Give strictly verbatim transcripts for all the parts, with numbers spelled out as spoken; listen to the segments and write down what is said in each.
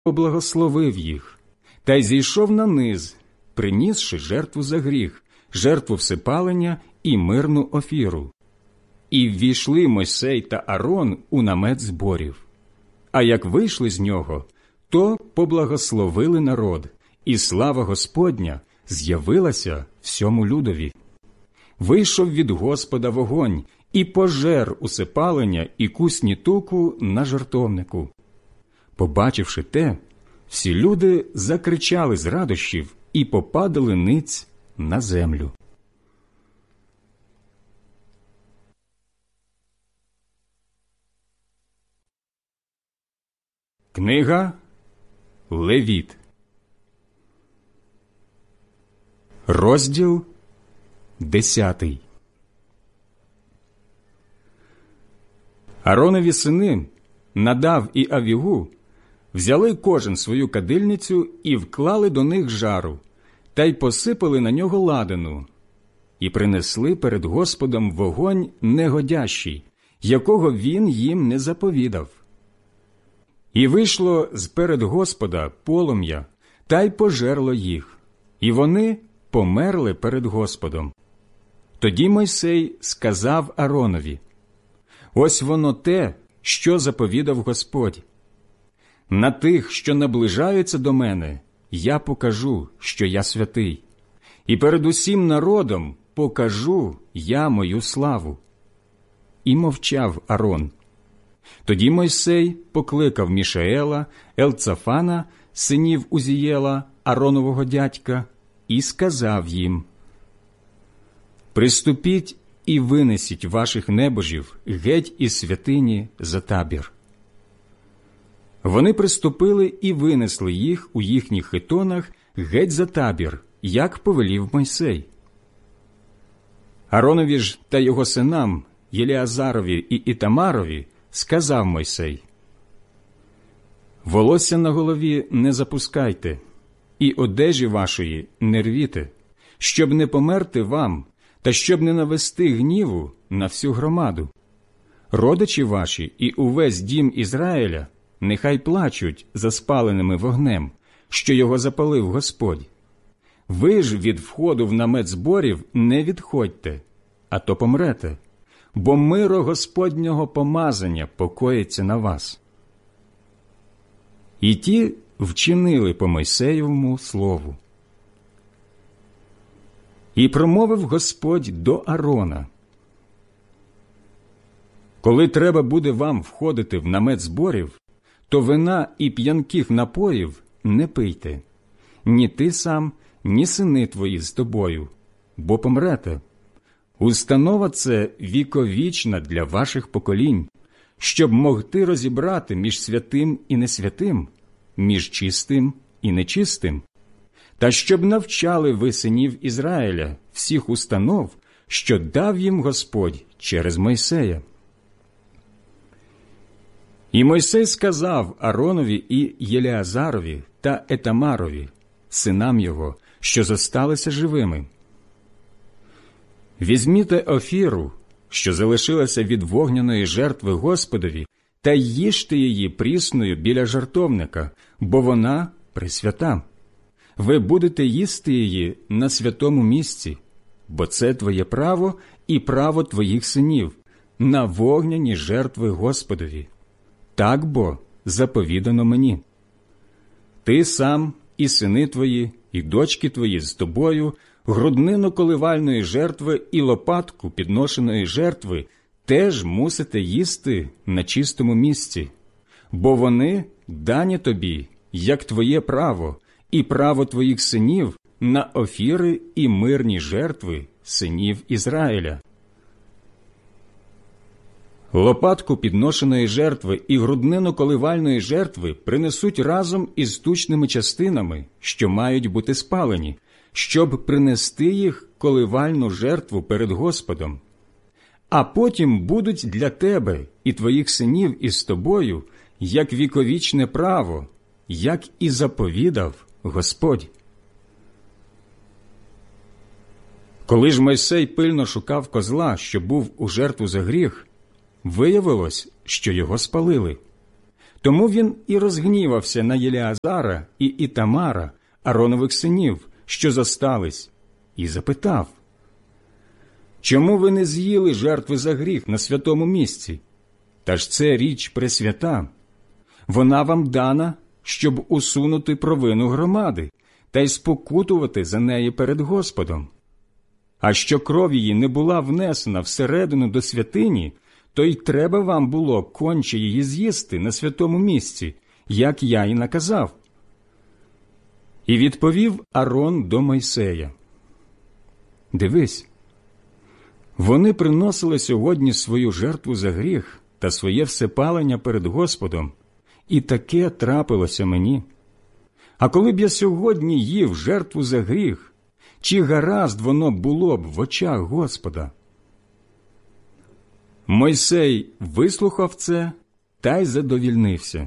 поблагословив їх, та й зійшов на низ, принісши жертву за гріх, жертву всипалення і мирну офіру. І ввійшли Мойсей та Арон у намет зборів. А як вийшли з нього, то поблагословили народ, і слава Господня з'явилася всьому людові. Вийшов від Господа вогонь, і пожер усипалення і кусні туку на жертовнику. Побачивши те, всі люди закричали з радощів і попадали ниць на землю. Книга Левіт, розділ десятий. Аронові сини, Надав і Авігу, взяли кожен свою кадильницю і вклали до них жару, та й посипали на нього ладану, і принесли перед Господом вогонь негодящий, якого він їм не заповідав. І вийшло з-перед Господа полум'я, та й пожерло їх, і вони померли перед Господом. Тоді Мойсей сказав Аронові: «Ось воно те, що заповідав Господь. На тих, що наближаються до мене, я покажу, що я святий, і перед усім народом покажу я мою славу». І мовчав Арон. Тоді Мойсей покликав Мішаела, Елцафана, синів Узієла, Аронового дядька, і сказав їм: «Приступіть і винесіть ваших небожів геть із святині за табір». Вони приступили і винесли їх у їхніх хитонах геть за табір, як повелів Мойсей. Аронові ж та його синам, Єліазарові і Ітамарові, сказав Мойсей: «Волосся на голові не запускайте, і одежі вашої не рвіте, щоб не померти вам, та щоб не навести гніву на всю громаду. Родичі ваші і увесь дім Ізраїля нехай плачуть за спаленими вогнем, що його запалив Господь. Ви ж від входу в намет зборів не відходьте, а то помрете, бо миро Господнього помазання покоїться на вас». І ті вчинили по Мойсеєвому слову. І промовив Господь до Арона: «Коли треба буде вам входити в намет зборів, то вина і п'янких напоїв не пийте, ні ти сам, ні сини твої з тобою, бо помрете. Установа це віковічна для ваших поколінь, щоб могти розібрати між святим і несвятим, між чистим і нечистим, та щоб навчали ви синів Ізраїля всіх установ, що дав їм Господь через Мойсея». І Мойсей сказав Аронові і Єліазарові та Етамарові, синам його, що зосталися живими: «Візьміте офіру, що залишилася від вогняної жертви Господові, та їжте її прісною біля жертовника, бо вона пресвята. Ви будете їсти її на святому місці, бо це твоє право і право твоїх синів, на вогняні жертви Господові. Так бо заповідано мені. Ти сам, і сини твої, і дочки твої з тобою груднину коливальної жертви і лопатку підношеної жертви теж мусите їсти на чистому місці, бо вони дані тобі, як твоє право, і право твоїх синів на офіри і мирні жертви синів Ізраїля. Лопатку підношеної жертви і груднину коливальної жертви принесуть разом із тучними частинами, що мають бути спалені, щоб принести їх коливальну жертву перед Господом. А потім будуть для тебе і твоїх синів із тобою, як віковічне право, як і заповідав Господь». Коли ж Мойсей пильно шукав козла, що був у жертву за гріх, виявилось, що його спалили. Тому він і розгнівався на Єлеазара і Ітамара, Аронових синів, що зостались, і запитав: «Чому ви не з'їли жертви за гріх на святому місці? Та ж це річ пресвята. Вона вам дана, щоб усунути провину громади та й спокутувати за неї перед Господом. А що кров її не була внесена всередину до святині, то й треба вам було конче її з'їсти на святому місці, як я й наказав». І відповів Арон до Мойсея: «Дивись, вони приносили сьогодні свою жертву за гріх та своє всепалення перед Господом, і таке трапилося мені. А коли б я сьогодні їв жертву за гріх, чи гаразд воно було б в очах Господа?» Мойсей вислухав це та й задовільнився.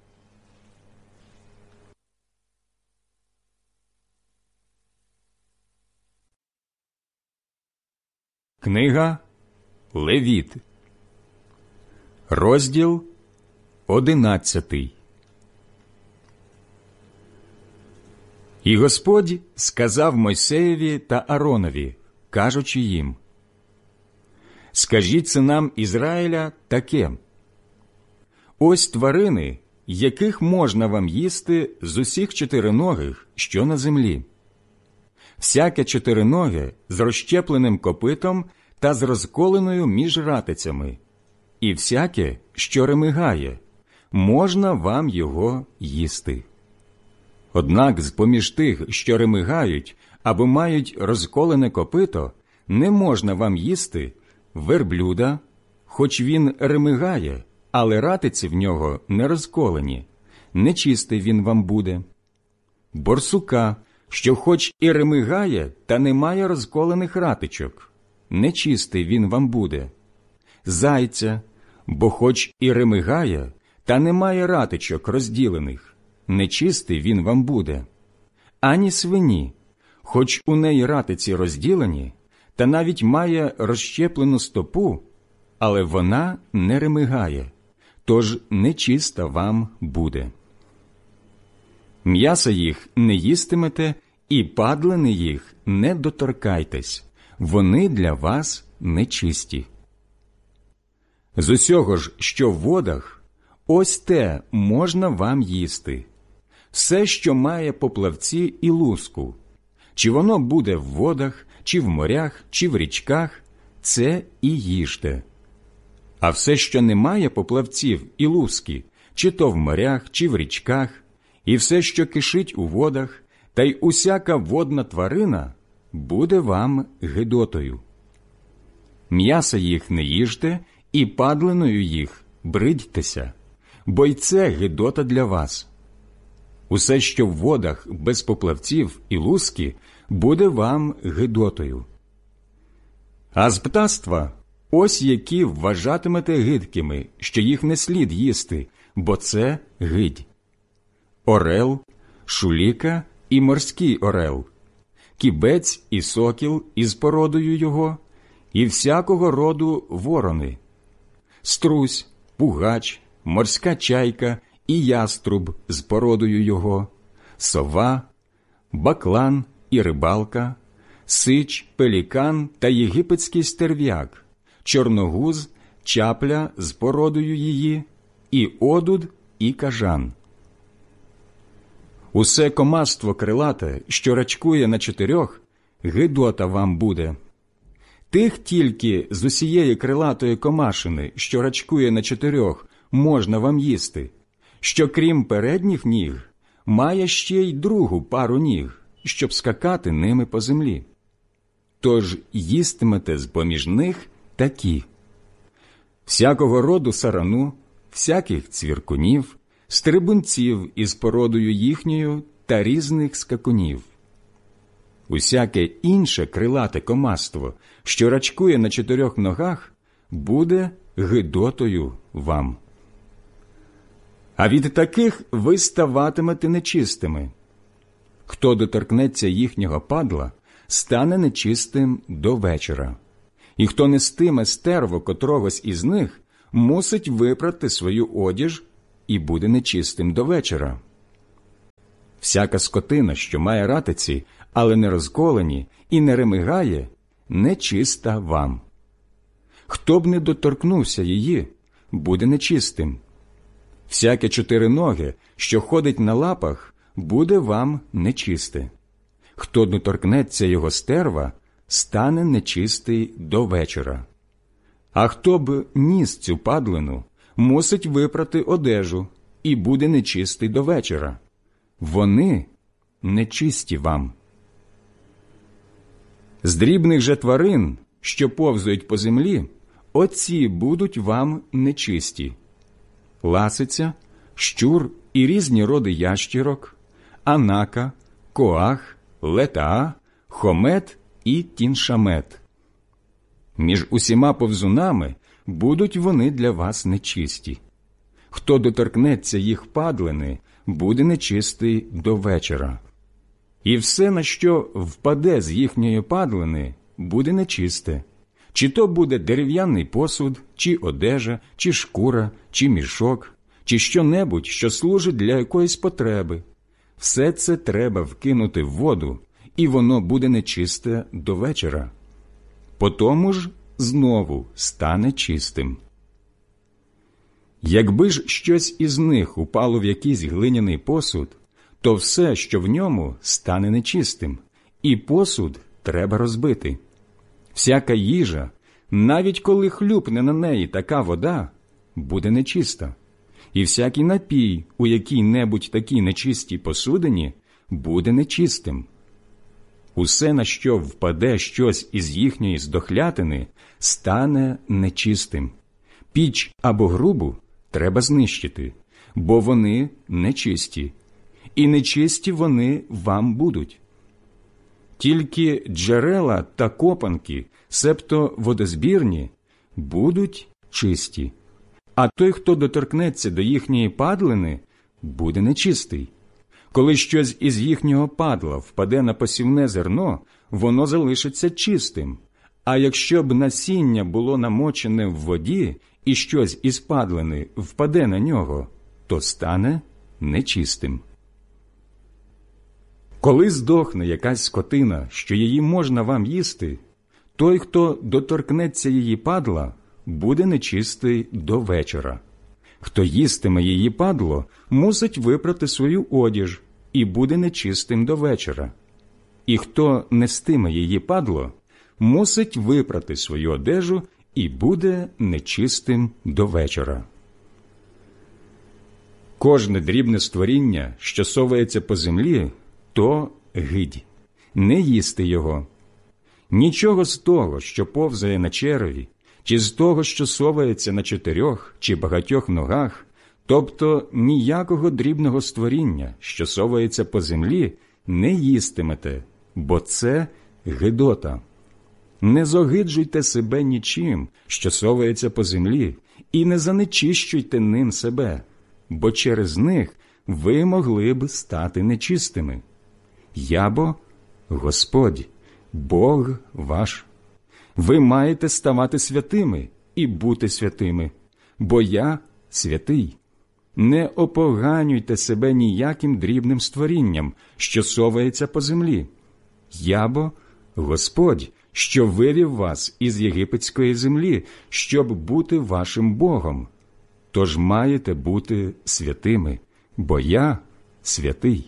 Книга Левіт, розділ одинадцятий. І Господь сказав Мойсеєві та Аронові, кажучи їм: «Скажіть синам Ізраїля таке: ось тварини, яких можна вам їсти з усіх чотириногих, що на землі. Всяке чотириноге з розщепленим копитом та з розколеною між ратицями, і всяке, що ремигає, можна вам його їсти. Однак з-поміж тих, що ремигають або мають розколене копито, не можна вам їсти верблюда, хоч він ремигає, але ратиці в нього не розколені, нечистий він вам буде. Борсука, що хоч і ремигає, та не має розколених ратичок, нечистий він вам буде. Зайця, бо хоч і ремигає, та не має ратичок розділених, нечистий він вам буде. Ані свині, хоч у неї ратиці розділені, та навіть має розщеплену стопу, але вона не ремигає, тож нечиста вам буде. М'яса їх не їстимете, і падлини їх не доторкайтесь, вони для вас нечисті. З усього ж, що в водах, ось те можна вам їсти. Все, що має поплавці і луску, чи воно буде в водах, чи в морях, чи в річках, це і їжте. А все, що не має поплавців і луски, чи то в морях, чи в річках, і все, що кишить у водах, та й усяка водна тварина, буде вам гидотою. М'яса їх не їжте, і падлиною їх бридьтеся, бо й це гидота для вас. Усе, що в водах без поплавців і луски, буде вам гидотою. А з птаства ось які вважатимете гидкими, що їх не слід їсти, бо це гидь: орел, шуліка і морський орел, кібець і сокіл із породою його, і всякого роду ворони, струсь, пугач, морська чайка і яструб з породою його, сова, баклан і рибалка, сич, пелікан та єгипетський стерв'як, чорногуз, чапля з породою її, і одуд, і кажан. Усе комаство крилате, що рачкує на чотирьох, гидота вам буде. Тих тільки з усієї крилатої комашини, що рачкує на чотирьох, можна вам їсти, що крім передніх ніг, має ще й другу пару ніг, щоб скакати ними по землі. Тож їстимете з-поміж них такі: всякого роду сарану, всяких цвіркунів, стрибунців із породою їхньою та різних скакунів. Усяке інше крилате комаство, що рачкує на чотирьох ногах, буде гидотою вам. А від таких ви ставатимете нечистими. Хто доторкнеться їхнього падла, стане нечистим до вечора. І хто нестиме стерво котрогось із них, мусить випрати свою одіж і буде нечистим до вечора. Всяка скотина, що має ратиці, але не розколені і не ремигає, нечиста вам. Хто б не доторкнувся її, буде нечистим. Всяке чотириноге, що ходить на лапах, буде вам нечисте. Хто доторкнеться його стерва, стане нечистий до вечора. А хто б ніс цю падлину, мусить випрати одежу і буде нечистий до вечора. Вони нечисті вам. З дрібних же тварин, що повзають по землі, оці будуть вам нечисті: ласиця, щур і різні роди ящірок, анака, коах, летаа, хомет і тіншамет. Між усіма повзунами будуть вони для вас нечисті. Хто доторкнеться їх падлини, буде нечистий до вечора. І все, на що впаде з їхньої падлини, буде нечисте. Чи то буде дерев'яний посуд, чи одежа, чи шкура, чи мішок, чи що-небудь, що служить для якоїсь потреби. Все це треба вкинути в воду, і воно буде нечисте до вечора. Потому ж знову стане чистим. Якби ж щось із них упало в якийсь глиняний посуд, то все, що в ньому, стане нечистим, і посуд треба розбити. Всяка їжа, навіть коли хлюпне на неї така вода, буде нечиста. І всякий напій у якій-небудь такій нечистій посудині буде нечистим. Усе, на що впаде щось із їхньої здохлятини, стане нечистим. Піч або грубу треба знищити, бо вони нечисті, і нечисті вони вам будуть. Тільки джерела та копанки, себто водозбірні, будуть чисті, а той, хто доторкнеться до їхньої падлини, буде нечистий. Коли щось із їхнього падла впаде на посівне зерно, воно залишиться чистим, а якщо б насіння було намочене в воді і щось із падлини впаде на нього, то стане нечистим. Коли здохне якась скотина, що її можна вам їсти, той, хто доторкнеться її падла, буде нечистий до вечора. Хто їстиме її падло, мусить випрати свою одіж і буде нечистим до вечора. І хто нестиме її падло, мусить випрати свою одежу і буде нечистим до вечора. Кожне дрібне створіння, що совається по землі, то гидь, не їсти його. Нічого з того, що повзає на череві, чи з того, що совається на чотирьох чи багатьох ногах, тобто ніякого дрібного створіння, що совається по землі, не їстимете, бо це гидота. Не зогиджуйте себе нічим, що совається по землі, і не занечищуйте ним себе, бо через них ви могли б стати нечистими. Я бо Господь, Бог ваш. Ви маєте ставати святими і бути святими, бо я святий. Не опоганюйте себе ніяким дрібним створінням, що совається по землі. Я бо Господь, що вивів вас із єгипетської землі, щоб бути вашим Богом. Тож маєте бути святими, бо я святий.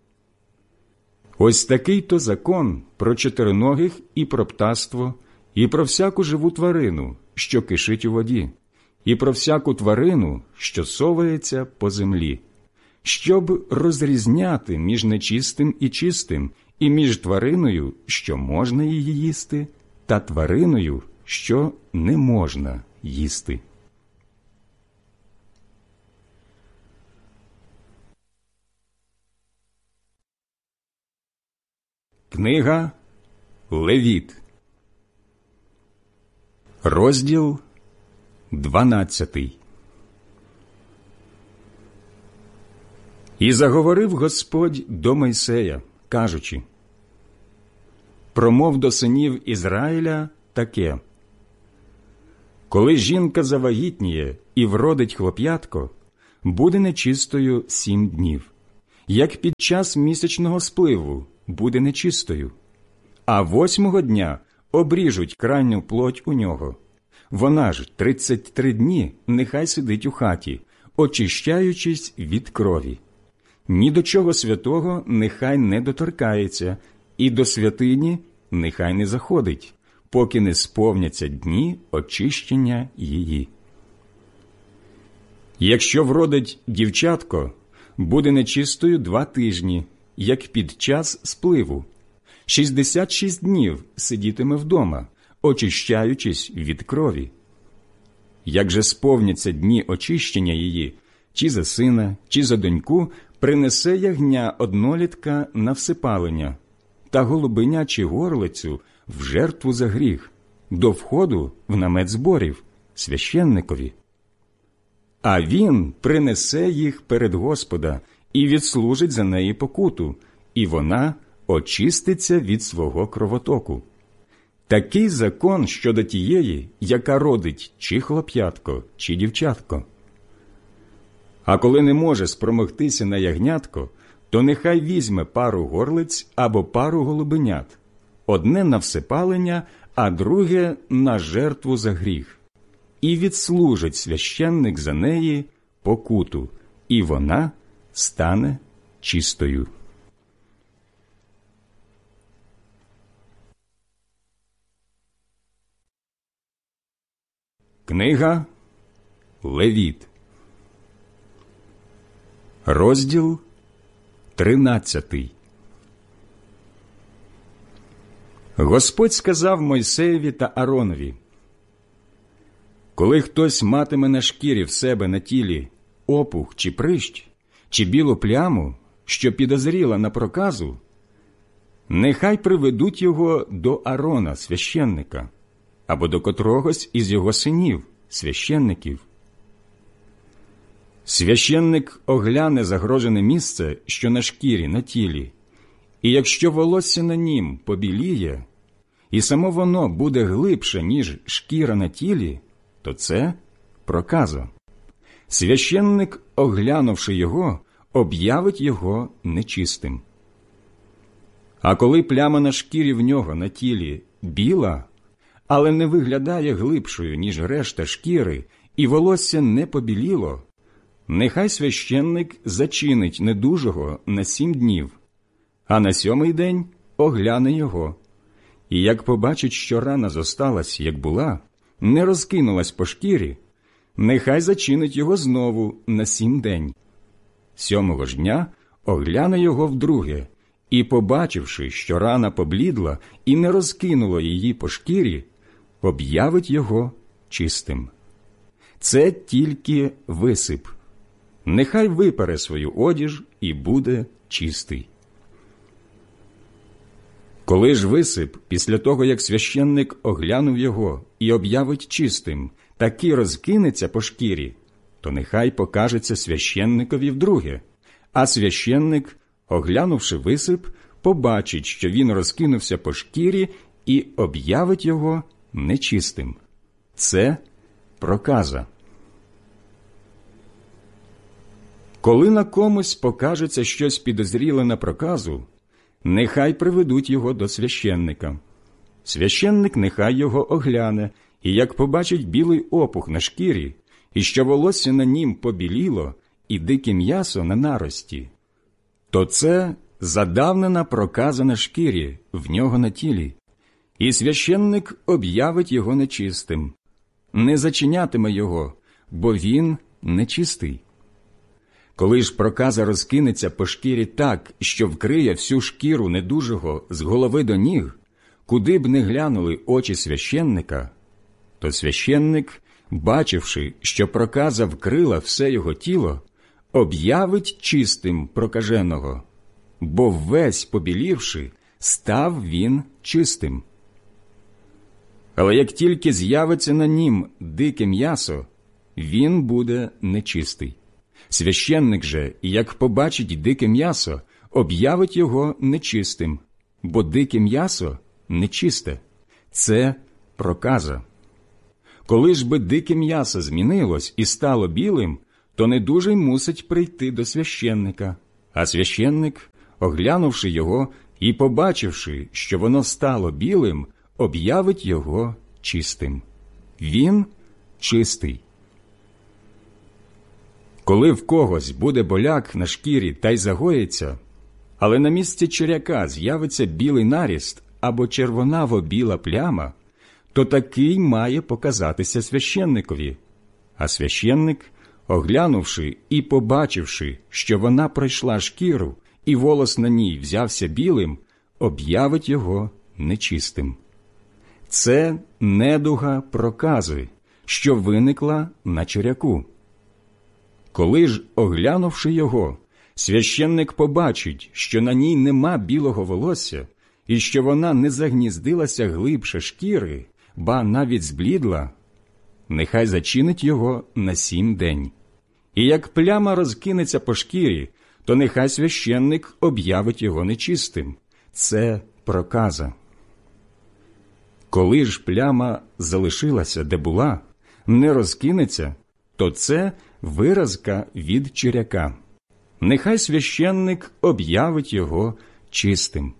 Ось такий-то закон про чотириногих і про птаство, і про всяку живу тварину, що кишить у воді, і про всяку тварину, що совається по землі, щоб розрізняти між нечистим і чистим, і між твариною, що можна її їсти, та твариною, що не можна їсти. Книга Левіт, розділ дванадцятий. І заговорив Господь до Мойсея, кажучи: «Промов до синів Ізраїля таке: коли жінка завагітніє і вродить хлоп'ятко, буде нечистою сім днів, як під час місячного спливу буде нечистою. А восьмого дня обріжуть крайню плоть у нього. Вона ж тридцять три дні нехай сидить у хаті, очищаючись від крові. Ні до чого святого нехай не доторкається, і до святині нехай не заходить, поки не сповняться дні очищення її. Якщо вродить дівчатко, буде нечистою два тижні, як під час спливу. Шістдесят шість днів сидітиме вдома, очищаючись від крові. Як же сповняться дні очищення її, чи за сина, чи за доньку, принесе ягня однолітка на всипалення, та голубеня чи горлицю в жертву за гріх, до входу в намет зборів, священникові. А він принесе їх перед Господа і відслужить за неї покуту, і вона очиститься від свого кровотоку. Такий закон щодо тієї, яка родить чи хлоп'ятко, чи дівчатко. А коли не може спромогтися на ягнятко, то нехай візьме пару горлиць або пару голубенят, одне на всипалення, а друге на жертву за гріх. І відслужить священник за неї покуту, і вона стане чистою. Книга Левіт, розділ тринадцятий. Господь сказав Мойсеєві та Ааронові: коли хтось матиме на шкірі в себе на тілі опух чи прищ, чи білу пляму, що підозріла на проказу, нехай приведуть його до Аарона, священника, або до котрогось із його синів, священників. Священник огляне загрожене місце, що на шкірі, на тілі, і якщо волосся на нім побіліє, і само воно буде глибше, ніж шкіра на тілі, то це проказа. Священник, оглянувши його, об'явить його нечистим. А коли пляма на шкірі в нього на тілі біла, але не виглядає глибшою, ніж решта шкіри, і волосся не побіліло, нехай священник зачинить недужого на сім днів, а на сьомий день огляне його. І як побачить, що рана зосталась, як була, не розкинулась по шкірі, нехай зачинить його знову на сім день. Сьомого ж дня огляне його вдруге, і, побачивши, що рана поблідла і не розкинуло її по шкірі, об'явить його чистим. Це тільки висип. Нехай випере свою одіж і буде чистий. Коли ж висип, після того, як священник оглянув його і об'явить чистим, таки розкинеться по шкірі, то нехай покажеться священникові вдруге, а священник, оглянувши висип, побачить, що він розкинувся по шкірі і об'явить його нечистим. Це проказа. Коли на комусь покажеться щось підозріле на проказу, нехай приведуть його до священника. Священник нехай його огляне, і як побачить білий опух на шкірі, і що волосся на нім побіліло, і дике м'ясо на нарості, то це задавнена проказа на шкірі, в нього на тілі, і священник об'явить його нечистим. Не зачинятиме його, бо він нечистий. Коли ж проказа розкинеться по шкірі так, що вкриє всю шкіру недужого з голови до ніг, куди б не глянули очі священника, то священник, бачивши, що проказа вкрила все його тіло, об'явить чистим прокаженого, бо весь побілівши, став він чистим. Але як тільки з'явиться на нім дике м'ясо, він буде нечистий. Священник же, як побачить дике м'ясо, об'явить його нечистим, бо дике м'ясо нечисте. Це проказа. Коли ж би дике м'ясо змінилось і стало білим, то недужий мусить прийти до священника, а священник, оглянувши його і побачивши, що воно стало білим, об'явить його чистим. Він чистий. Коли в когось буде боляк на шкірі та й загоїться, але на місці черяка з'явиться білий наріст або червонаво-біла пляма, то такий має показатися священникові. А священник, оглянувши і побачивши, що вона пройшла шкіру і волос на ній взявся білим, об'явить його нечистим. Це недуга прокази, що виникла на черяку. Коли ж, оглянувши його, священник побачить, що на ній нема білого волосся, і що вона не загніздилася глибше шкіри, ба навіть зблідла, нехай зачинить його на сім день. І як пляма розкинеться по шкірі, то нехай священник об'явить його нечистим. Це проказа. Коли ж пляма залишилася, де була, не розкинеться, то це виразка від черяка. Нехай священник об'явить його чистим.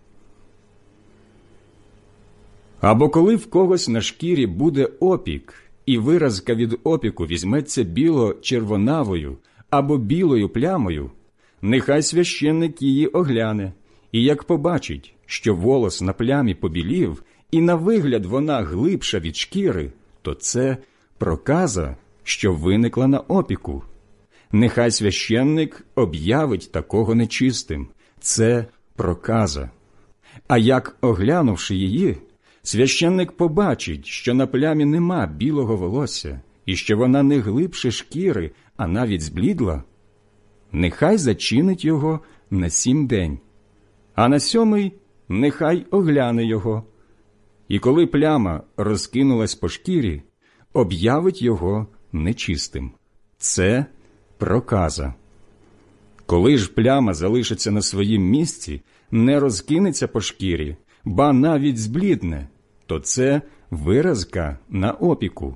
Або коли в когось на шкірі буде опік, і виразка від опіку візьметься біло-червонавою або білою плямою, нехай священник її огляне, і як побачить, що волос на плямі побілів, і на вигляд вона глибша від шкіри, то це проказа, що виникла на опіку. Нехай священник об'явить такого нечистим. Це проказа. А як, оглянувши її, священник побачить, що на плямі нема білого волосся, і що вона не глибше шкіри, а навіть зблідла, нехай зачинить його на сім день, а на сьомий нехай огляне його. І коли пляма розкинулась по шкірі, об'явить його нечистим. Це проказа. Коли ж пляма залишиться на своїм місці, не розкинеться по шкірі, ба навіть зблідне, то це виразка на опіку.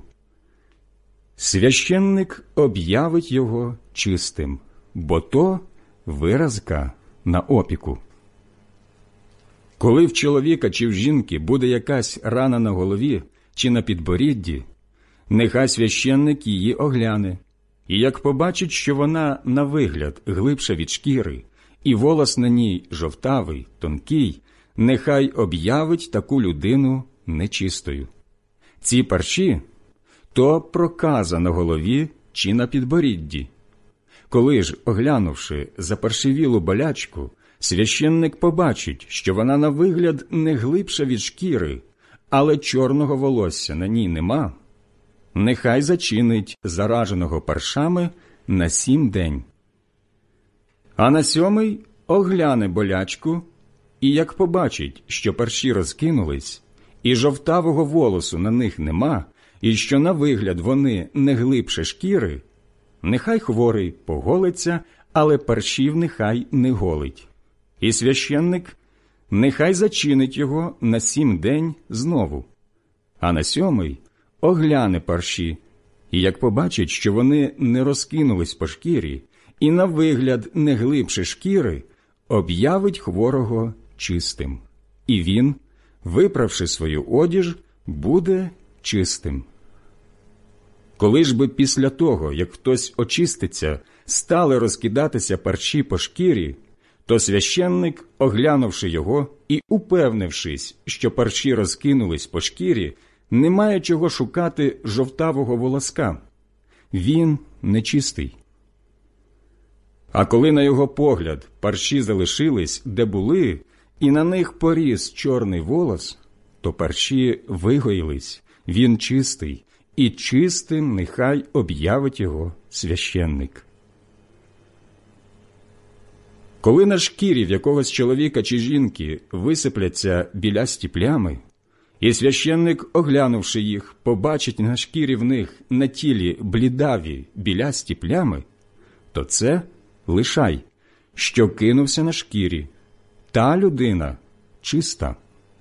Священник об'явить його чистим, бо то виразка на опіку. Коли в чоловіка чи в жінки буде якась рана на голові чи на підборідді, нехай священник її огляне, і як побачить, що вона на вигляд глибша від шкіри, і волос на ній жовтавий, тонкий, нехай об'явить таку людину нечистою. Ці парші – то проказа на голові чи на підборідді. Коли ж, оглянувши запаршивілу болячку, священник побачить, що вона на вигляд не глибша від шкіри, але чорного волосся на ній нема, нехай зачинить зараженого паршами на сім день. А на сьомий огляне болячку, і як побачить, що парші розкинулись, і жовтавого волосу на них нема, і що на вигляд вони не глибше шкіри, нехай хворий поголиться, але паршів нехай не голить. І священник нехай зачинить його на сім день знову, а на сьомий огляне парші, і як побачить, що вони не розкинулись по шкірі, і на вигляд не глибше шкіри, об'явить хворого чистим. І він, виправши свою одіж, буде чистим. Коли ж би після того, як хтось очиститься, стали розкидатися парші по шкірі, то священник, оглянувши його і упевнившись, що парші розкинулись по шкірі, не має чого шукати жовтавого волоска. Він нечистий. А коли на його погляд парші залишились, де були, і на них поріс чорний волос, то парші вигоїлись, він чистий, і чистим нехай об'явить його священник. Коли на шкірі в якогось чоловіка чи жінки висипляться білясті плями, і священник, оглянувши їх, побачить на шкірі в них на тілі блідаві білясті плями, то це лишай, що кинувся на шкірі. Та людина чиста.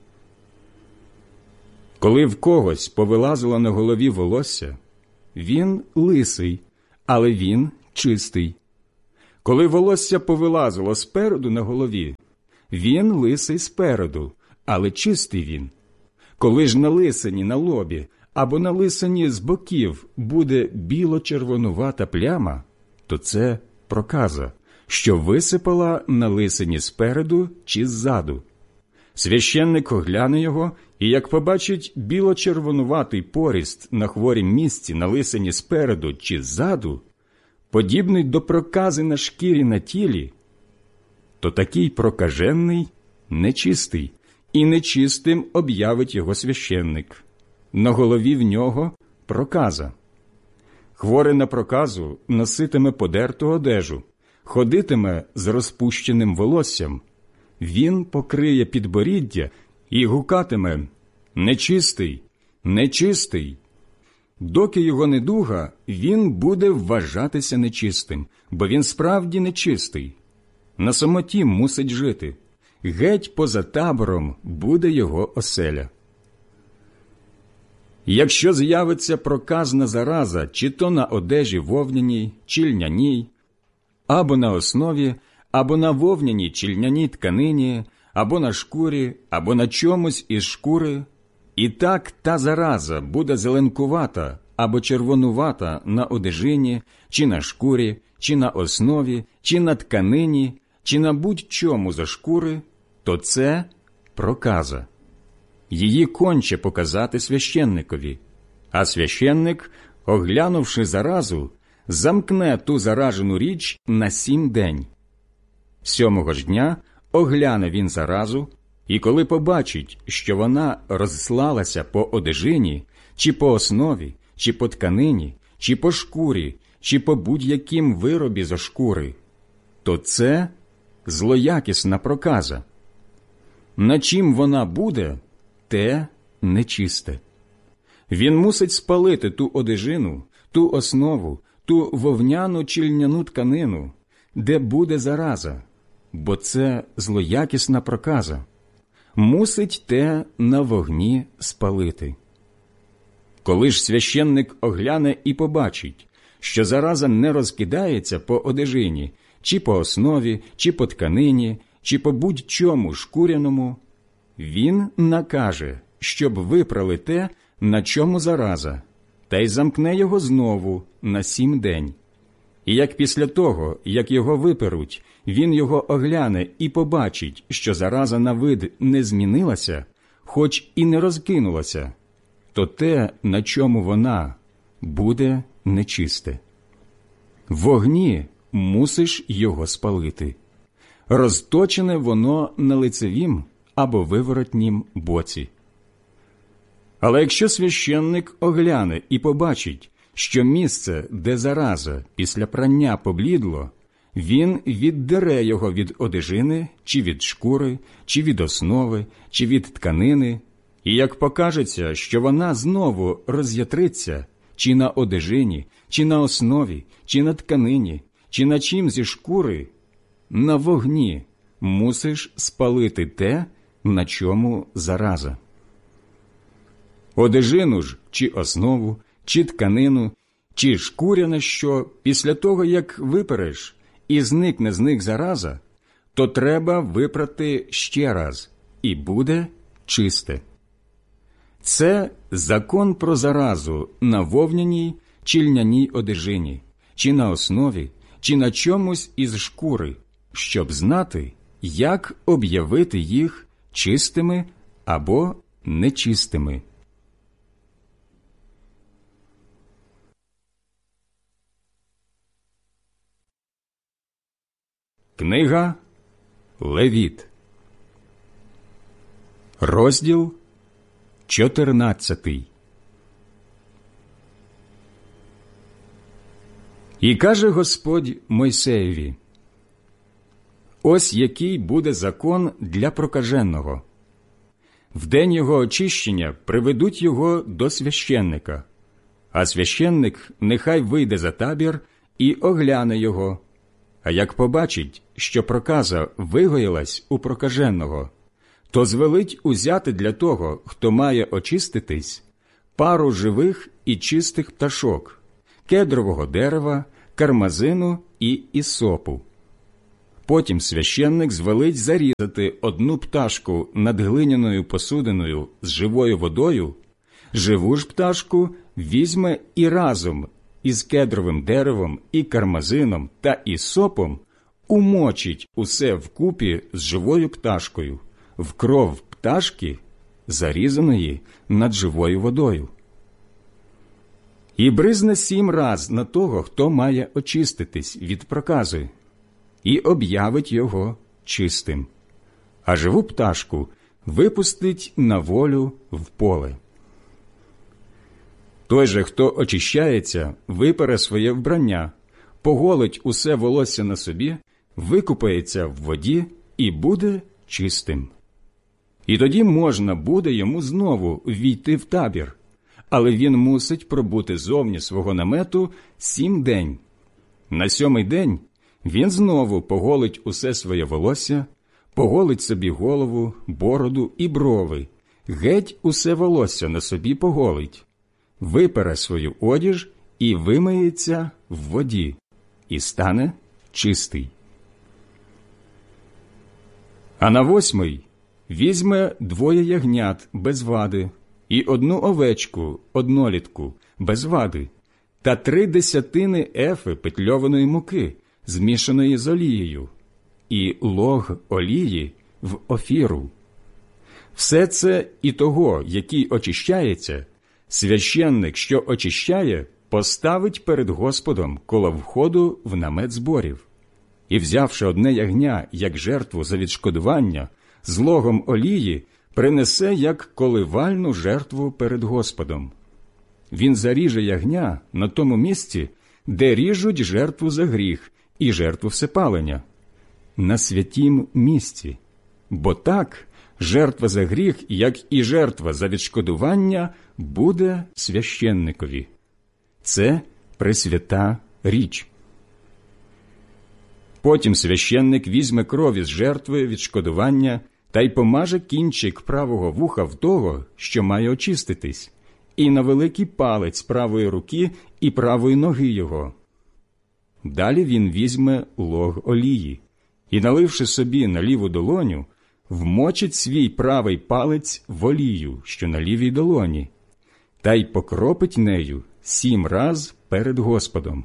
Коли в когось повилазило на голові волосся, він лисий, але він чистий. Коли волосся повилазило спереду на голові, він лисий спереду, але чистий він. Коли ж на лисині на лобі або на лисині з боків буде біло-червонувата пляма, то це проказа, що висипала на лисині спереду чи ззаду. Священник огляне його, і як побачить біло-червонуватий поріст на хворім місці на лисині спереду чи ззаду, подібний до прокази на шкірі на тілі, то такий прокажений нечистий, і нечистим об'явить його священник. На голові в нього проказа. Хворий на проказу носитиме подерту одежу, ходитиме з розпущеним волоссям. Він покриє підборіддя і гукатиме «Нечистий! Нечистий!». Доки його недуга, він буде вважатися нечистим, бо він справді нечистий. На самоті мусить жити. Геть поза табором буде його оселя. Якщо з'явиться проказна зараза, чи то на одежі вовняній, чи льняній, або на основі, або на вовняній чи льняній тканині, або на шкурі, або на чомусь із шкури, і так та зараза буде зеленкувата або червонувата на одежині, чи на шкурі, чи на основі, чи на тканині, чи на будь-чому за шкури, то це проказа. Її конче показати священникові, а священник, оглянувши заразу, замкне ту заражену річ на сім день. Сьомого ж дня огляне він заразу, і коли побачить, що вона розслалася по одежині, чи по основі, чи по тканині, чи по шкурі, чи по будь-яким виробі зо шкури, то це злоякісна проказа. На чим вона буде, те нечисте. Він мусить спалити ту одежину, ту основу, ту вовняну чи льняну тканину, де буде зараза, бо це злоякісна проказа. Мусить те на вогні спалити. Коли ж священник огляне і побачить, що зараза не розкидається по одежині, чи по основі, чи по тканині, чи по будь-чому шкуряному, він накаже, щоб випрали те, на чому зараза, та й замкне його знову на сім день. І як після того, як його виперуть, він його огляне і побачить, що зараза на вид не змінилася, хоч і не розкинулася, то те, на чому вона, буде нечисте. В вогні мусиш його спалити. Розточене воно на лицевім або виворотнім боці. Але якщо священник огляне і побачить, що місце, де зараза після прання поблідло, він віддере його від одежини, чи від шкури, чи від основи, чи від тканини, і як покажеться, що вона знову роз'ятриться, чи на одежині, чи на основі, чи на тканині, чи на чим зі шкури, на вогні мусиш спалити те, на чому зараза. Одежину ж, чи основу, чи тканину, чи шкуряне що, після того, як випереш, і зникне з них зараза, то треба випрати ще раз, і буде чисте. Це закон про заразу на вовняній чи льняній одежині, чи на основі, чи на чомусь із шкури, щоб знати, як об'явити їх чистими або нечистими. Книга Левіт, розділ чотирнадцятий. І каже Господь Мойсеєві: «Ось який буде закон для прокаженого. В день його очищення приведуть його до священника, а священник нехай вийде за табір і огляне його. А як побачить, що проказа вигоїлась у прокаженого, то звелить узяти для того, хто має очиститись, пару живих і чистих пташок, кедрового дерева кармазину і ісопу. Потім священник звелить зарізати одну пташку над глиняною посудиною з живою водою, живу ж пташку візьме і разом із кедровим деревом і кармазином та ісопом умочить усе вкупі з живою пташкою, в кров пташки, зарізаної над живою водою. І бризне сім раз на того, хто має очиститись від прокази, і об'явить його чистим, а живу пташку випустить на волю в поле. Той же, хто очищається, випере своє вбрання, поголить усе волосся на собі, викупається в воді і буде чистим. І тоді можна буде йому знову війти в табір, але він мусить пробути зовні свого намету сім день. На сьомий день він знову поголить усе своє волосся, поголить собі голову, бороду і брови, геть усе волосся на собі поголить, випере свою одіж і вимиється в воді, і стане чистий. А на восьмий візьме двоє ягнят без вади і одну овечку, однолітку, без вади, та три десятини ефи петльованої муки, змішаної з олією, і лог олії в офіру. Все це і того, який очищається, священник, що очищає, поставить перед Господом коло входу в намет зборів. І, взявши одне ягня як жертву за відшкодування, з логом олії принесе як коливальну жертву перед Господом. Він заріже ягня на тому місці, де ріжуть жертву за гріх і жертву всепалення, на святім місці, бо так жертва за гріх, як і жертва за відшкодування, буде священникові. Це пресвята річ. Потім священник візьме крові з жертви відшкодування та й помаже кінчик правого вуха в того, що має очиститись, і на великий палець правої руки і правої ноги його. Далі він візьме лог олії і, наливши собі на ліву долоню, вмочить свій правий палець в олію, що на лівій долоні, та й покропить нею сім раз перед Господом.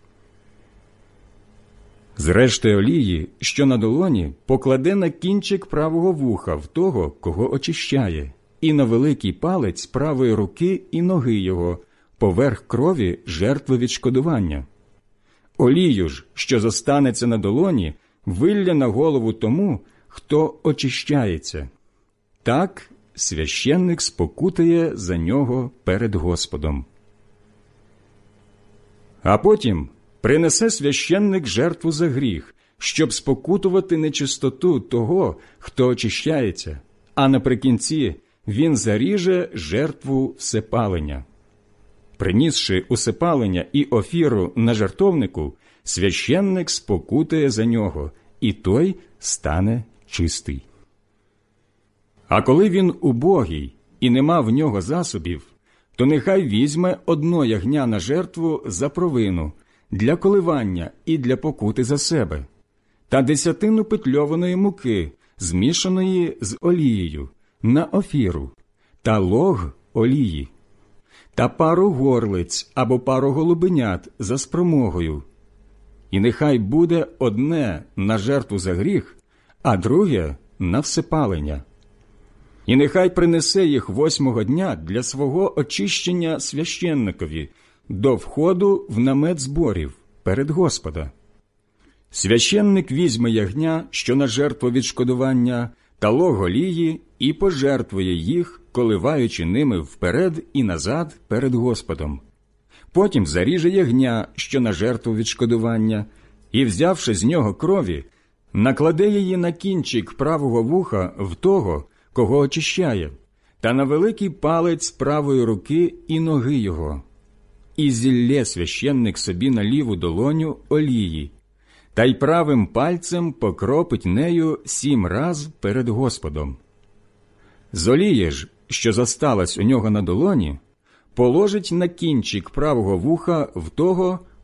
З решти олії, що на долоні, покладе на кінчик правого вуха в того, кого очищає, і на великий палець правої руки і ноги його, поверх крові жертви відшкодування. Олію ж, що зостанеться на долоні, вилля на голову тому, хто очищається. Так священник спокутає за нього перед Господом. А потім принесе священник жертву за гріх, щоб спокутувати нечистоту того, хто очищається, а наприкінці він заріже жертву всепалення. Принісши усепалення і офіру на жертовнику, священник спокутає за нього, і той стане чистий. А коли він убогий і нема в нього засобів, то нехай візьме одно ягня на жертву за провину, для коливання і для покути за себе, та десятину петльованої муки, змішаної з олією, на офіру, та лог олії, та пару горлиць або пару голубенят за спромогою. І нехай буде одне на жертву за гріх, а друге на всепалення. І нехай принесе їх восьмого дня для свого очищення священникові до входу в намет зборів перед Господа. Священник візьме ягня, що на жертву відшкодування, та лог олії, і пожертвує їх, коливаючи ними вперед і назад перед Господом. Потім заріже ягня, що на жертву відшкодування, і, взявши з нього крові, накладе її на кінчик правого вуха в того, кого очищає, та на великий палець правої руки і ноги його. І зіллє священник собі на ліву долоню олії, та й правим пальцем покропить нею сім раз перед Господом. З олії ж, що зосталась у нього на долоні, положить на кінчик правого вуха в того,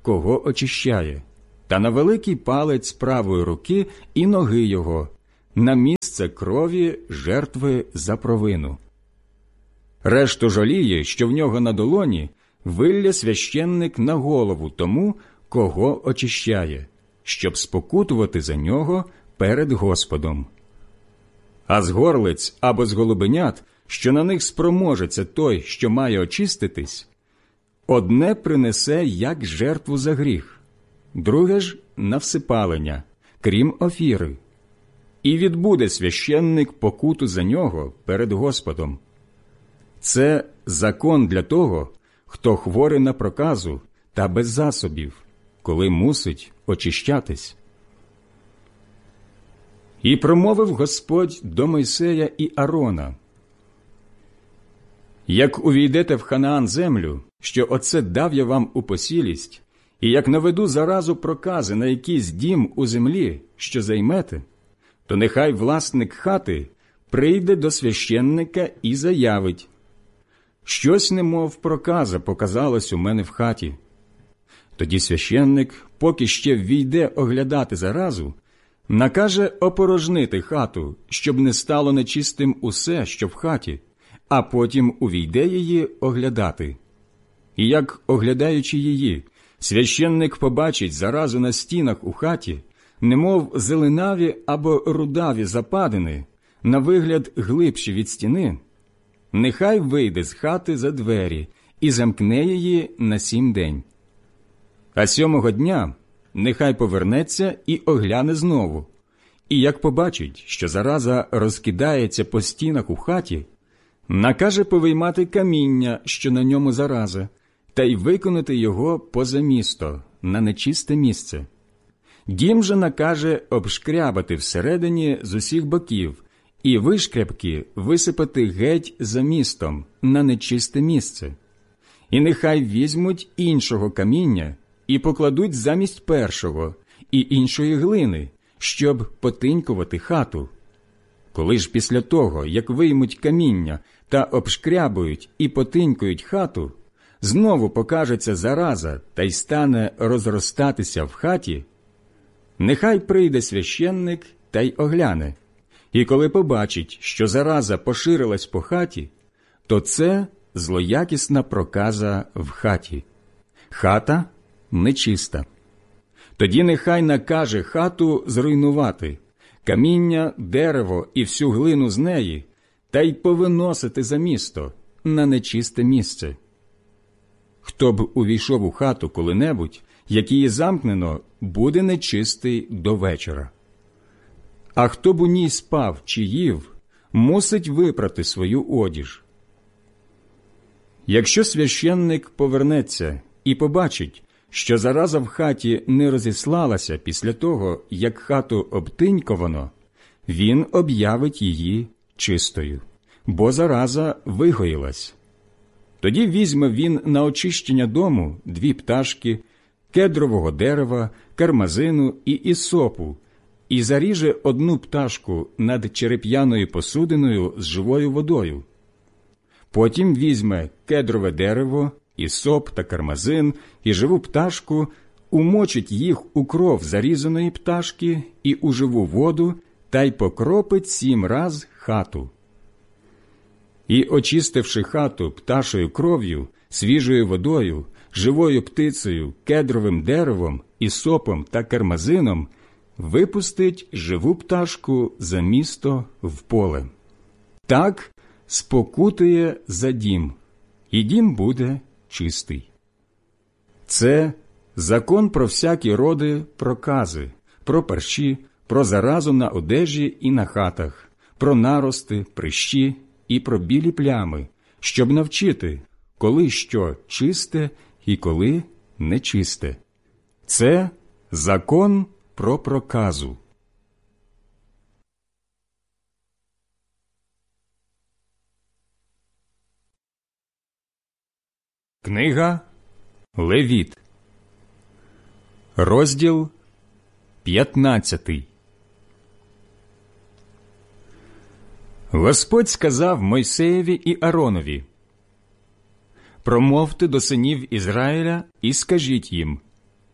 кого очищає, та на великий палець правої руки і ноги його, на місце крові жертви за провину. Решту ж олії, що в нього на долоні, вилє священник на голову тому, кого очищає, щоб спокутувати за нього перед Господом. А з горлиць або з голубенят, що на них спроможеться той, що має очиститись, одне принесе як жертву за гріх, друге ж на всипалення, крім офіри. І відбуде священник покуту за нього перед Господом. Це закон для того, хто хворий на проказу та без засобів, коли мусить очищатись. І промовив Господь до Мойсея і Аарона: «Як увійдете в Ханаан землю, що оце дав я вам у посілість, і як наведу заразу прокази на якийсь дім у землі, що займете, то нехай власник хати прийде до священника і заявить: щось немов проказа показалось у мене в хаті. Тоді священник, поки ще ввійде оглядати заразу, накаже опорожнити хату, щоб не стало нечистим усе, що в хаті, а потім увійде її оглядати. І як, оглядаючи її, священник побачить заразу на стінах у хаті, немов зеленаві або рудаві западини, на вигляд глибші від стіни, нехай вийде з хати за двері і замкне її на сім день. А сьомого дня нехай повернеться і огляне знову. І як побачить, що зараза розкидається по стінах у хаті, накаже повиймати каміння, що на ньому зараза, та й виконати його поза місто, на нечисте місце. Дім же накаже обшкрябати всередині з усіх боків, і вишкрябки висипати геть за містом, на нечисте місце. І нехай візьмуть іншого каміння і покладуть замість першого, і іншої глини, щоб потинькувати хату. Коли ж після того, як виймуть каміння та обшкрябують і потинькують хату, знову покажеться зараза та й стане розростатися в хаті, нехай прийде священник та й огляне. І коли побачить, що зараза поширилась по хаті, то це злоякісна проказа в хаті. Хата нечиста. Тоді нехай накаже хату зруйнувати, каміння, дерево і всю глину з неї, та й повиносити за місто, на нечисте місце. Хто б увійшов у хату коли-небудь, як її замкнено, буде нечистий до вечора. А хто б у ній спав чи їв, мусить випрати свою одіж. Якщо священник повернеться і побачить, що зараза в хаті не розіслалася після того, як хату обтиньковано, він об'явить її чистою, бо зараза вигоїлась. Тоді візьме він на очищення дому дві пташки, кедрового дерева, кармазину і ісопу, і заріже одну пташку над череп'яною посудиною з живою водою. Потім візьме кедрове дерево, ісоп та кармазин і живу пташку, умочить їх у кров зарізаної пташки і у живу воду, та й покропить сім раз хату. І, очистивши хату пташою кров'ю, свіжою водою, живою птицею, кедровим деревом, ісопом та кармазином, випустить живу пташку за місто в поле. Так спокутує за дім, і дім буде чистий. Це закон про всякі роди прокази, про парші, про заразу на одежі і на хатах, про нарости, прищі і про білі плями, щоб навчити, коли що чисте і коли нечисте. Це закон про проказу. Книга Левіт, розділ п'ятнадцятий. Господь сказав Мойсеєві і Ааронові: «Промовте до синів Ізраїля і скажіть їм: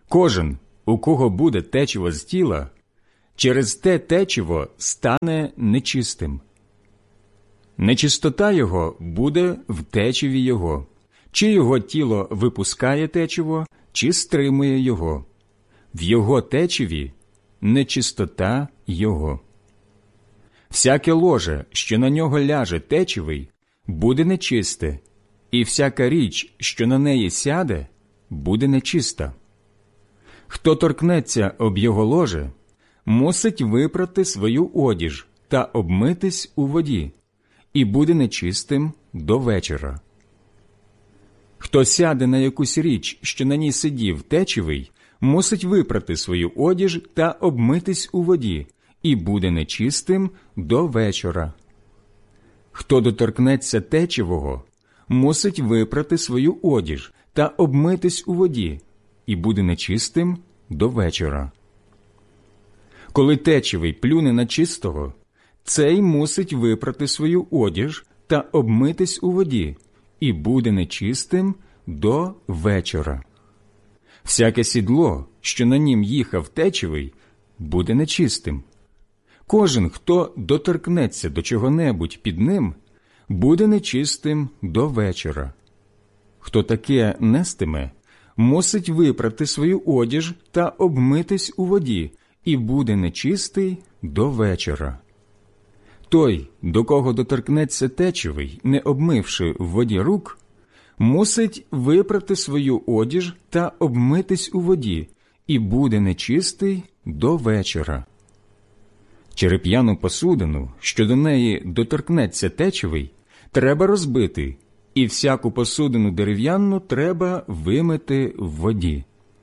Кожен, у кого буде течіво з тіла, через те течіво стане нечистим. Нечистота його буде в течіві його, чи його тіло випускає течіво, чи стримує його. В його течіві нечистота його. Всяке ложе, що на нього ляже течівий, буде нечисте, і всяка річ, що на неї сяде, буде нечиста. Хто торкнеться об його ложе, мусить випрати свою одіж та обмитись у воді, і буде нечистим до вечора. Хто сяде на якусь річ, що на ній сидів течівий, мусить випрати свою одіж та обмитись у воді, і буде нечистим до вечора. Хто доторкнеться течівого, мусить випрати свою одіж та обмитись у воді, і буде нечистим до вечора. Коли течівий плюне на чистого, цей мусить випрати свою одіж та обмитись у воді, і буде нечистим до вечора. Всяке сідло, що на нім їхав течівий, буде нечистим. Кожен, хто доторкнеться до чого-небудь під ним, буде нечистим до вечора. Хто таке нестиме, мусить випрати свою одіж та обмитись у воді, і буде нечистий до вечора. Той, до кого доторкнеться течівий, не обмивши в воді рук, мусить випрати свою одіж та обмитись у воді, і буде нечистий до вечора. Череп'яну посудину, що до неї доторкнеться течівий, треба розбити, і всяку посудину дерев'яну треба вимити в воді.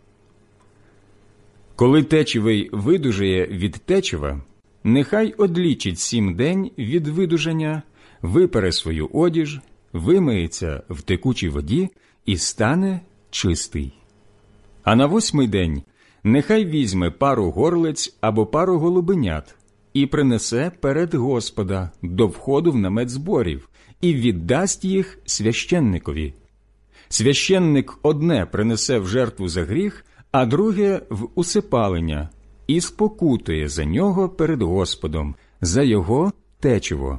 Коли течівий видужає від течива, нехай одлічить сім день від видужання, випере свою одіж, вимиється в текучій воді і стане чистий. А на восьмий день нехай візьме пару горлиць або пару голубенят і принесе перед Господа до входу в намет зборів і віддасть їх священникові. Священник одне принесе в жертву за гріх, а друге в усипалення, і спокутує за нього перед Господом, за його течиво.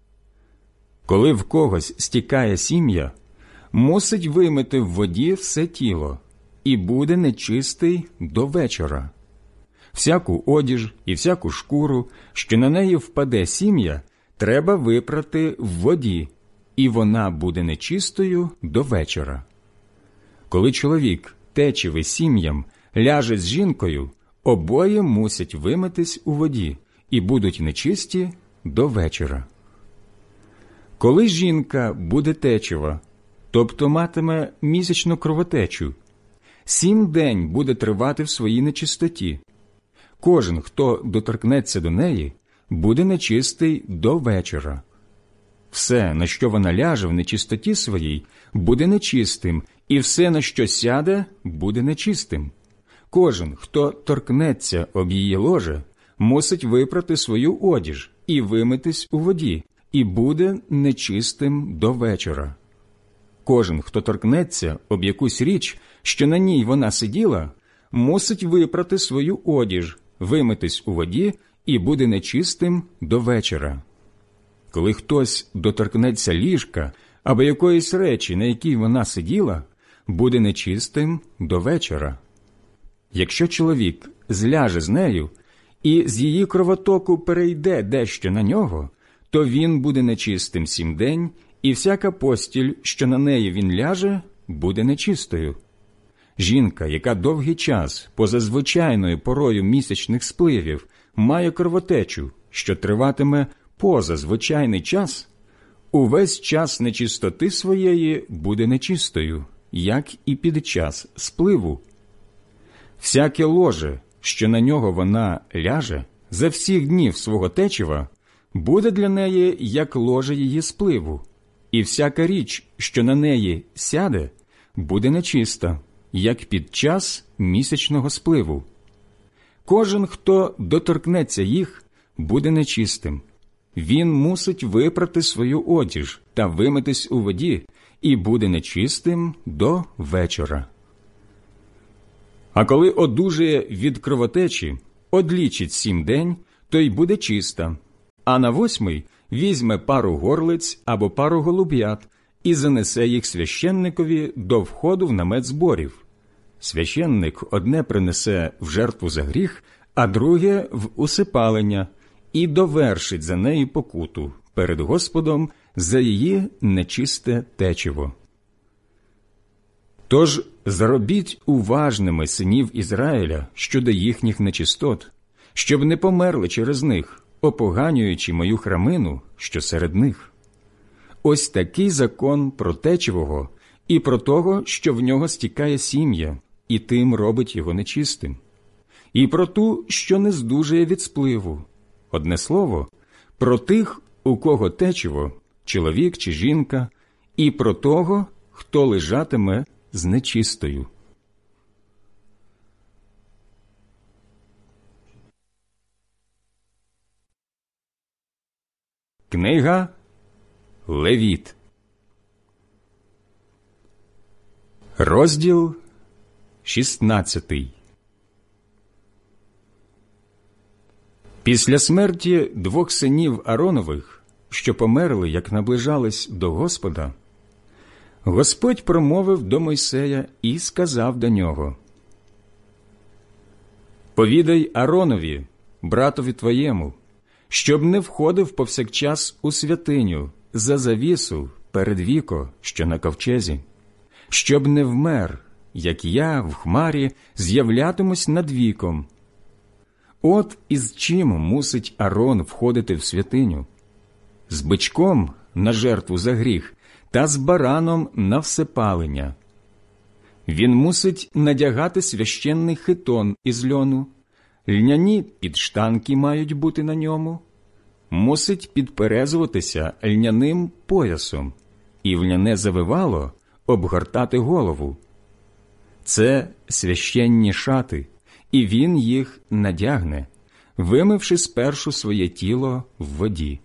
Коли в когось стікає сім'я, мусить вимити в воді все тіло, і буде нечистий до вечора. Всяку одіж і всяку шкуру, що на неї впаде сім'я, треба випрати в воді, і вона буде нечистою до вечора. Коли чоловік течивий сім'ям ляже з жінкою, обоє мусять вимитись у воді і будуть нечисті до вечора. Коли жінка буде течива, тобто матиме місячну кровотечу, сім день буде тривати в своїй нечистоті. Кожен, хто доторкнеться до неї, буде нечистий до вечора. Все, на що вона ляже в нечистоті своїй, буде нечистим, і все, на що сяде, буде нечистим. Кожен, хто торкнеться об її ложе, мусить випрати свою одіж і вимитись у воді, і буде нечистим до вечора. Кожен, хто торкнеться об якусь річ, що на ній вона сиділа, мусить випрати свою одіж, вимитись у воді, і буде нечистим до вечора. Коли хтось доторкнеться ліжка або якоїсь речі, на якій вона сиділа, буде нечистим до вечора. Якщо чоловік зляже з нею і з її кровотоку перейде дещо на нього, то він буде нечистим сім день, і всяка постіль, що на неї він ляже, буде нечистою. Жінка, яка довгий час, поза звичайною порою місячних спливів, має кровотечу, що триватиме поза звичайний час, увесь час нечистоти своєї буде нечистою, як і під час спливу. Всяке ложе, що на нього вона ляже, за всіх днів свого течива, буде для неї, як ложе її спливу, і всяка річ, що на неї сяде, буде нечиста, як під час місячного спливу. Кожен, хто доторкнеться їх, буде нечистим. Він мусить випрати свою одіж та вимитись у воді, і буде нечистим до вечора. А коли одужає від кровотечі, одлічить сім день, то й буде чиста, а на восьмий візьме пару горлиць або пару голуб'ят і занесе їх священникові до входу в намет зборів. Священник одне принесе в жертву за гріх, а друге – в усипалення, і довершить за неї покуту перед Господом за її нечисте течиво. Тож зробіть уважними синів Ізраїля щодо їхніх нечистот, щоб не померли через них, опоганюючи мою храмину, що серед них. Ось такий закон про течивого і про того, що в нього стікає сім'я, і тим робить його нечистим, і про ту, що не здужує від спливу. Одне слово, про тих, у кого течиво, чоловік чи жінка, і про того, хто лежатиме з нечистою. Книга Левіт, розділ шістнадцятий. Після смерті двох синів Ааронових, що померли, як наближались до Господа, Господь промовив до Мойсея і сказав до нього: «Повідай Ааронові, братові твоєму, щоб не входив повсякчас у святиню за завісу перед віко, що на ковчезі, щоб не вмер, як я в хмарі з'являтимусь над віком. От із чим мусить Аарон входити в святиню: з бичком на жертву за гріх та з бараном на всепалення. Він мусить надягати священний хитон із льону, льняні підштанки мають бути на ньому, мусить підперезуватися льняним поясом і в льняне завивало обгортати голову. Це священні шати, і він їх надягне, вимивши спершу своє тіло в воді.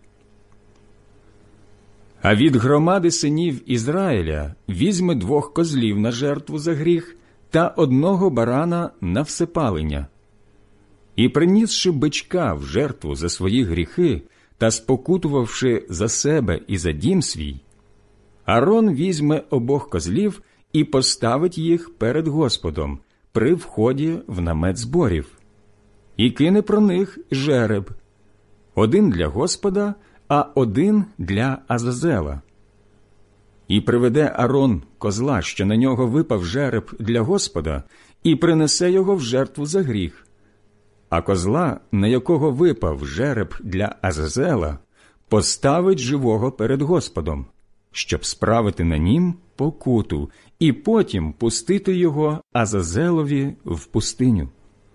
А від громади синів Ізраїля візьме двох козлів на жертву за гріх та одного барана на всепалення. І, принісши бичка в жертву за свої гріхи та спокутувавши за себе і за дім свій, Аарон візьме обох козлів і поставить їх перед Господом при вході в намет зборів, і кине про них жереб, один для Господа, а один для Азазела. І приведе Аарон козла, що на нього випав жереб для Господа, і принесе його в жертву за гріх, а козла, на якого випав жереб для Азазела, поставить живого перед Господом, щоб справити на нім покуту, і потім пустити його Азазелові в пустиню.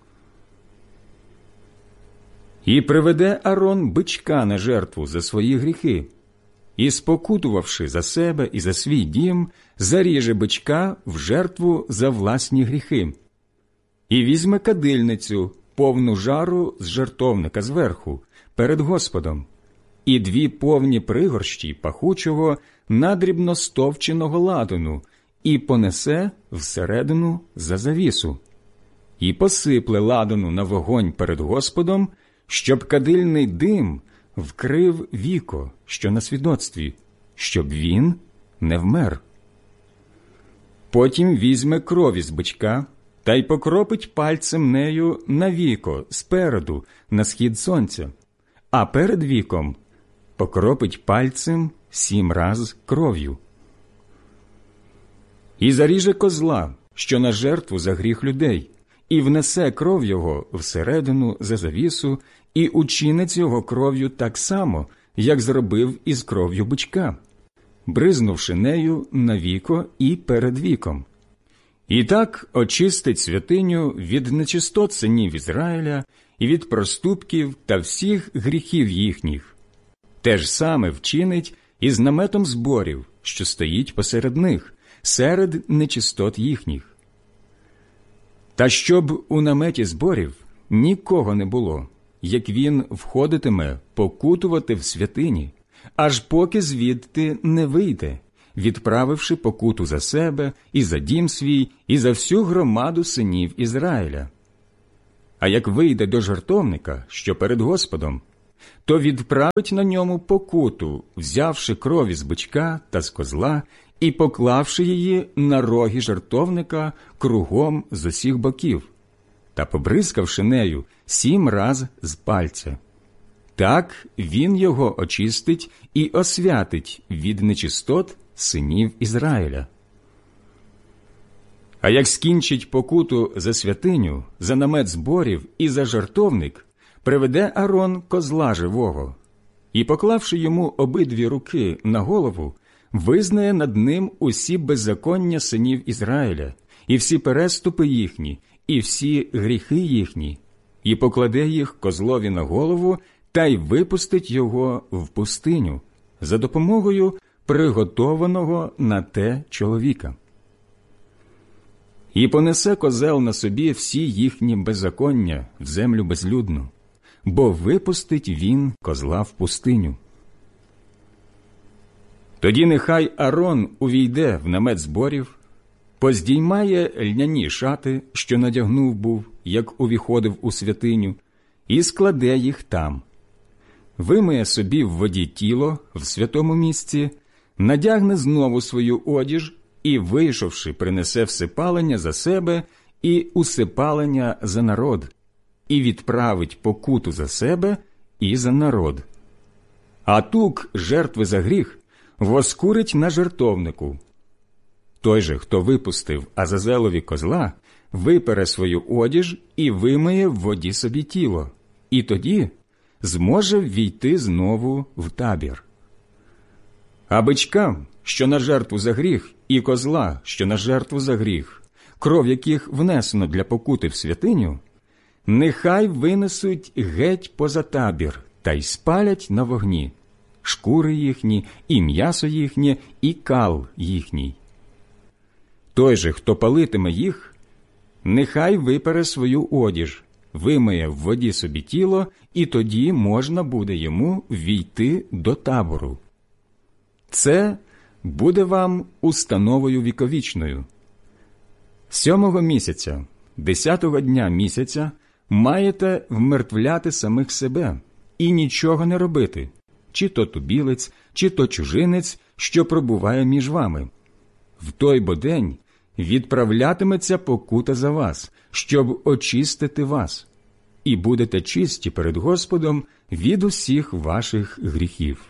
І приведе Аарон бичка на жертву за свої гріхи, і, спокутувавши за себе і за свій дім, заріже бичка в жертву за власні гріхи, і візьме кадильницю, повну жару з жертовника зверху, перед Господом, і дві повні пригорщі пахучого надрібно стовченого ладану, і понесе всередину за завісу, і посипле ладану на вогонь перед Господом, щоб кадильний дим вкрив віко, що на свідоцтві, щоб він не вмер. Потім візьме кров із бичка та й покропить пальцем нею на віко спереду, на схід сонця, а перед віком покропить пальцем сім раз кров'ю. І заріже козла, що на жертву за гріх людей, і внесе кров його всередину за завісу, і учинить його кров'ю так само, як зробив із кров'ю бичка, бризнувши нею на віко і перед віком. І так очистить святиню від нечистот синів Ізраїля і від проступків та всіх гріхів їхніх. Те ж саме вчинить і з наметом зборів, що стоїть посеред них, серед нечистот їхніх. Та щоб у наметі зборів нікого не було, як він входитиме покутувати в святині, аж поки звідти не вийде, відправивши покуту за себе, і за дім свій, і за всю громаду синів Ізраїля. А як вийде до жертовника, що перед Господом, то відправить на ньому покуту, взявши кров із бичка та з козла, і поклавши її на роги жертовника кругом з усіх боків, та побризкавши нею сім раз з пальця. Так він його очистить і освятить від нечистот синів Ізраїля. А як скінчить покуту за святиню, за намет зборів і за жертовник, приведе Арон козла живого, і, поклавши йому обидві руки на голову, визнає над ним усі беззаконня синів Ізраїля, і всі переступи їхні, і всі гріхи їхні, і покладе їх козлові на голову, та й випустить його в пустиню за допомогою приготованого на те чоловіка. І понесе козел на собі всі їхні беззаконня в землю безлюдну, бо випустить він козла в пустиню. Тоді нехай Арон увійде в намет зборів, поздіймає льняні шати, що надягнув був, як увіходив у святиню, і складе їх там. Вимиє собі в воді тіло в святому місці, надягне знову свою одіж і, вийшовши, принесе всипалення за себе і усипалення за народ, і відправить покуту за себе і за народ. А тук жертви за гріх воскурить на жертовнику. Той же, хто випустив Азазелові козла, випере свою одіж і вимиє в воді собі тіло, і тоді зможе ввійти знову в табір. А бичкам, що на жертву за гріх, і козла, що на жертву за гріх, кров яких внесено для покути в святиню, нехай винесуть геть поза табір та й спалять на вогні шкури їхні, і м'ясо їхнє, і кал їхній. Той же, хто палитиме їх, нехай випере свою одіж, вимиє в воді собі тіло, і тоді можна буде йому ввійти до табору. Це буде вам установою віковічною. Сьомого місяця, десятого дня місяця, маєте вмертвляти самих себе і нічого не робити, чи то тубілець, чи то чужинець, що пробуває між вами. В той бо день відправлятиметься покута за вас, щоб очистити вас, і будете чисті перед Господом від усіх ваших гріхів.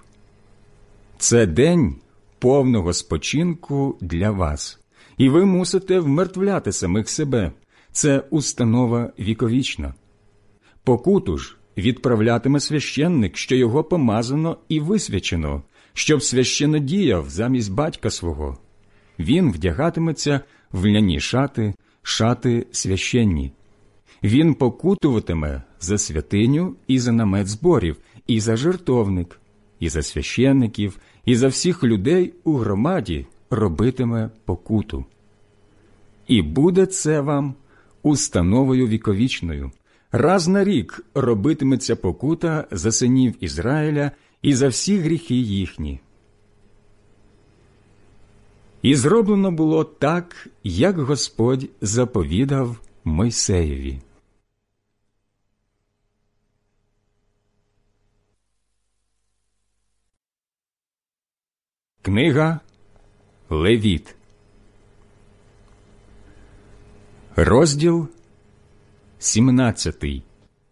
Це день повного спочинку для вас, і ви мусите вмертвляти самих себе. Це установа віковічна. Покуту ж відправлятиме священник, що його помазано і висвячено, щоб священно діяв замість батька свого. Він вдягатиметься в ляні шати, шати священні. Він покутуватиме за святиню і за намет зборів, і за жертовник, і за священників, і за всіх людей у громаді робитиме покуту. І буде це вам установою віковічною. Раз на рік робитиметься покута за синів Ізраїля і за всі гріхи їхні. І зроблено було так, як Господь заповідав Мойсеєві. Книга Левіт, розділ сімнадцятий.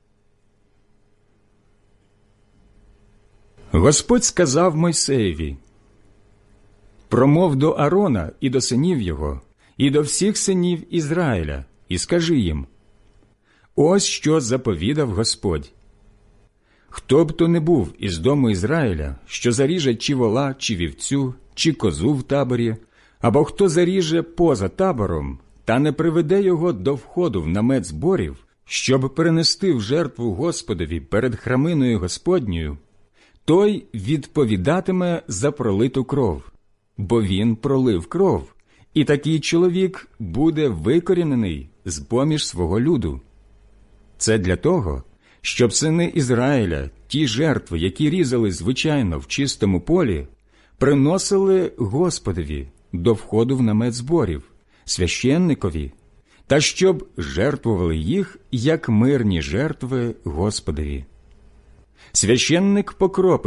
Господь сказав Мойсеєві: «Промов до Арона і до синів його, і до всіх синів Ізраїля, і скажи їм: ось що заповідав Господь. Хто б то не був із дому Ізраїля, що заріже чи вола, чи вівцю, чи козу в таборі, або хто заріже поза табором, та не приведе його до входу в намет зборів, щоб перенести в жертву Господові перед храминою Господньою, той відповідатиме за пролиту кров, бо він пролив кров, і такий чоловік буде викорінений з-поміж свого люду. Це для того, щоб сини Ізраїля ті жертви, які різали звичайно в чистому полі, приносили Господові до входу в намет зборів, священникові, та щоб жертвували їх, як мирні жертви Господові. Священник покропив